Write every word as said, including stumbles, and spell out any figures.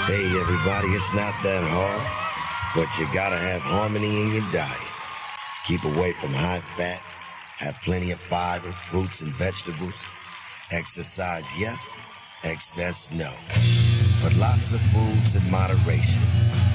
Hey, everybody, it's not that hard, but you gotta have harmony in your diet. Keep away from high fat, have plenty of fiber, fruits, and vegetables. Exercise, yes, excess, no. But lots of foods in moderation.